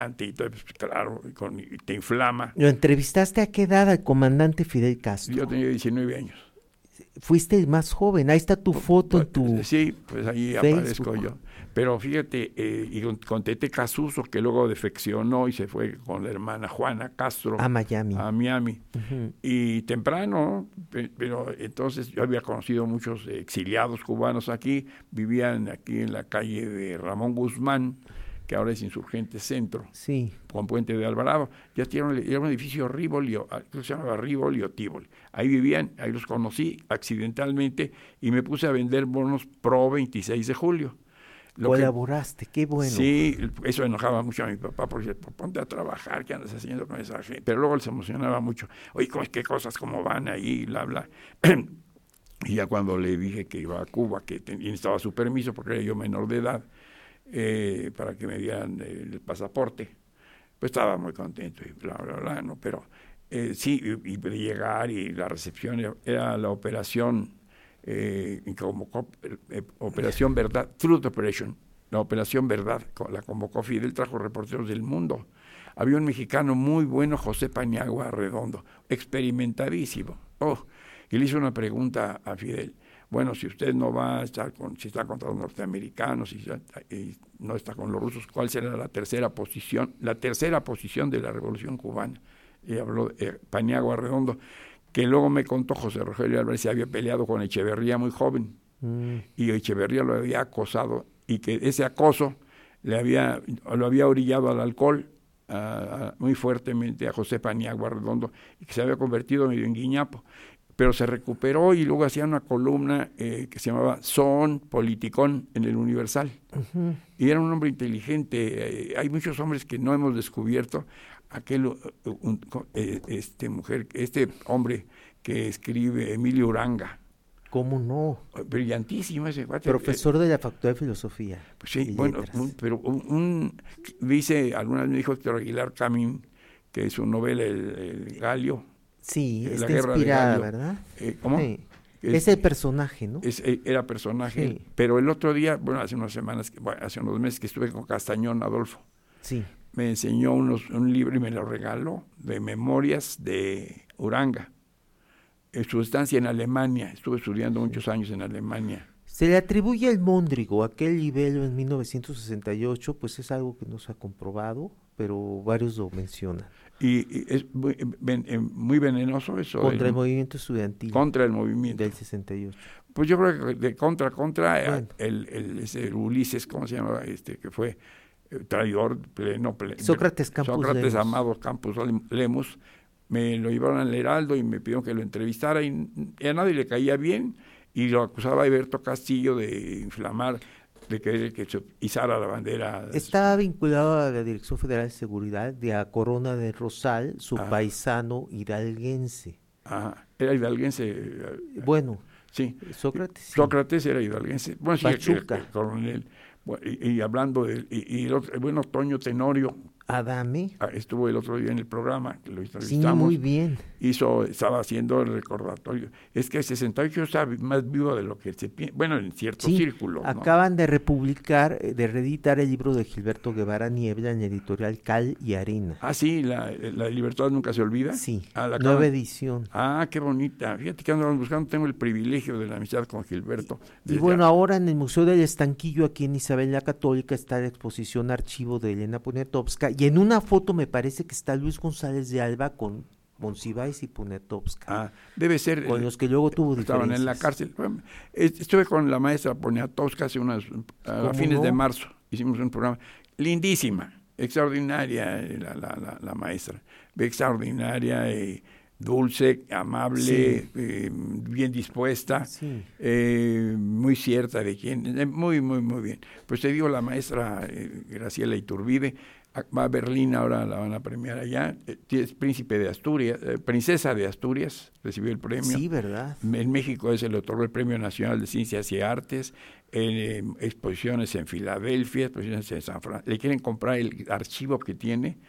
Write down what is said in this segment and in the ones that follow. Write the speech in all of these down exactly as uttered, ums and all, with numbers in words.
y todo, pues, claro, y con, y te inflama. ¿Lo entrevistaste a qué edad al comandante Fidel Castro? Yo tenía diecinueve años. Fuiste el más joven, ahí está tu foto en tu Sí, pues ahí Facebook. Aparezco yo. Pero fíjate, eh, y con, con Tete Casuso, que luego defeccionó y se fue con la hermana Juana Castro a Miami. A Miami. Uh-huh. Y temprano, pero entonces yo había conocido muchos exiliados cubanos aquí, vivían aquí en la calle de Ramón Guzmán, que ahora es Insurgente Centro, sí. con Puente de Alvarado. Ya tiene, era un edificio Rivoli, que se llamaba Rivoli o Tívoli. Ahí vivían, ahí los conocí accidentalmente y me puse a vender bonos pro veintiséis de julio. Lo Colaboraste, que, qué bueno. Sí, eso enojaba mucho a mi papá, porque ponte a trabajar, ¿qué andas haciendo con esa gente? Pero luego les emocionaba mucho. Oye, ¿qué cosas, cómo van ahí? Bla, bla. Y ya cuando le dije que iba a Cuba, que necesitaba su permiso, porque era yo menor de edad, eh, para que me dieran el pasaporte, pues estaba muy contento y bla, bla, bla, ¿no? Pero eh, sí, y, y de llegar y la recepción era, era la operación... Eh, como eh, Operación Verdad, Truth Operation, la Operación Verdad, la convocó Fidel, trajo reporteros del mundo. Había un mexicano muy bueno, José Paniagua Redondo, experimentadísimo. Oh, y le hizo una pregunta a Fidel. Bueno, si usted no va a estar con, si está contra los norteamericanos, si y no está con los rusos, ¿cuál será la tercera posición? La tercera posición de la Revolución Cubana. Y habló eh, Paniagua Redondo, que luego me contó José Rogelio Álvarez, se había peleado con Echeverría muy joven, mm. y Echeverría lo había acosado, y que ese acoso le había, lo había orillado al alcohol a, a, muy fuertemente a José Paniagua Redondo, y que se había convertido medio en guiñapo, pero se recuperó y luego hacía una columna eh, que se llamaba Son Politicón en el Universal, uh-huh. y era un hombre inteligente. Eh, hay muchos hombres que no hemos descubierto. Aquel un, este mujer, este hombre que escribe, Emilio Uranga. ¿Cómo no? Brillantísimo ese cuate. Profesor de la Facultad de Filosofía. Pues sí, bueno, un, pero un, un, dice, alguna vez me dijo Héctor Aguilar Camín, que su novela El, el Galio. Sí, eh, está inspirada, ¿verdad? Eh, ¿Cómo? Sí. Es, es el personaje, ¿no? Es, era personaje, sí. Pero el otro día, bueno, hace unas semanas, bueno, hace unos meses que estuve con Castañón Adolfo. Sí. Me enseñó unos, un libro y me lo regaló de memorias de Uranga. En su estancia en Alemania, estuve estudiando muchos años en Alemania. Se le atribuye al Móndrigo aquel libelo en mil novecientos sesenta y ocho, pues es algo que no se ha comprobado, pero varios lo mencionan. Y, y es muy, ven, muy venenoso eso. Contra el, el movimiento estudiantil. Contra el movimiento. Del sesenta y ocho. Pues yo creo que de contra, contra, bueno. el, el, ese Ulises, ¿cómo se llama? Este, que fue traidor pleno, pleno Sócrates Campos Sócrates Lemus. Amado Campos Lemus, me lo llevaron al Heraldo y me pidieron que lo entrevistara y a nadie le caía bien y lo acusaba Alberto Castillo de inflamar, de querer que se izara la bandera. Estaba vinculado a la Dirección Federal de Seguridad de a Corona de Rosal, su Ajá. paisano hidalguense. Ajá. Era hidalguense. Bueno, sí. Sócrates. Sí. Sócrates era hidalguense. Bueno, sí, Pachuca. El, el coronel. Y, y hablando de, y, y el, otro, el bueno Toño Tenorio, Adame, estuvo el otro día en el programa, que lo entrevistamos. Sí, muy bien. Hizo, estaba haciendo el recordatorio. Es que el sesenta y ocho está más vivo de lo que se piensa, bueno, en cierto sí, círculo. ¿no? Acaban de republicar, de reeditar el libro de Gilberto Guevara Niebla en la editorial Cal y Arena. Ah, sí, la, la Libertad Nunca Se Olvida. Sí, ah, la nueva edición. Ah, qué bonita. Fíjate que andamos buscando, tengo el privilegio de la amistad con Gilberto. Y, y bueno, ahora en el Museo del Estanquillo, aquí en Isabel la Católica, está la exposición Archivo de Elena Poniatowska, y en una foto me parece que está Luis González de Alba con Monsiváis y Poniatowska. Ah, debe ser. Con los que luego tuvo estaban diferencias. en la cárcel. Estuve con la maestra Poniatowska hace unas, a fines no? de marzo, hicimos un programa. Lindísima, extraordinaria la, la, la, la maestra, extraordinaria, eh, dulce, amable, sí. eh, bien dispuesta, sí. eh, muy cierta de quién, eh, muy, muy, muy bien. Pues te digo, la maestra eh, Graciela Iturbide va a Berlín, ahora la van a premiar allá, es príncipe de Asturias, eh, princesa de Asturias, recibió el premio. Sí, ¿verdad? En México se le otorgó el Premio Nacional de Ciencias y Artes, eh, exposiciones en Filadelfia, exposiciones en San Francisco. Le quieren comprar el archivo que tiene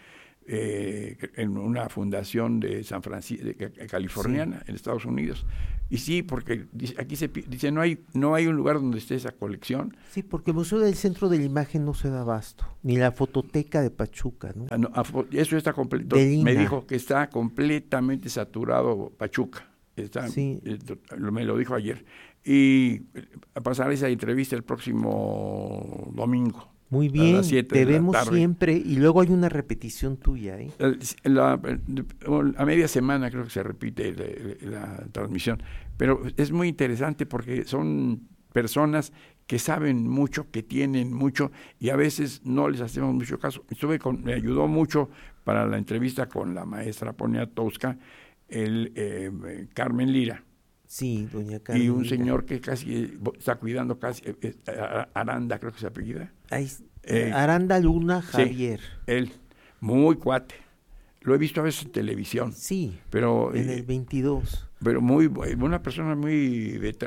eh, en una fundación de San Francisco, de, de, californiana, sí. en Estados Unidos. Y sí, porque dice, aquí se dice, no hay no hay un lugar donde esté esa colección. Sí, porque el Museo del Centro de la Imagen no se da abasto, ni la Fototeca de Pachuca, ¿no? Ah, no eso está completo. Me dijo que está completamente saturado Pachuca. Está, sí. eh, me lo dijo ayer. Y a pasar esa entrevista el próximo domingo. Muy bien, te vemos siempre y luego hay una repetición tuya, ¿eh? La, la, a media semana creo que se repite la, la transmisión, pero es muy interesante porque son personas que saben mucho, que tienen mucho y a veces no les hacemos mucho caso. Estuve con, me ayudó mucho para la entrevista con la maestra Poniatowska, el eh, Carmen Lira. Sí, doña Carmen. Y un señor que casi está cuidando, casi eh, Aranda, creo que se apellida. Ahí, eh, Aranda Luna Javier. Sí, él, muy cuate. Lo he visto a veces en televisión. Sí, pero en eh, el veintidós. Pero muy, una persona muy